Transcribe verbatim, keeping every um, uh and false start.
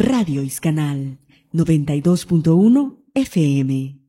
Radio Iscanal noventa y dos punto uno F M.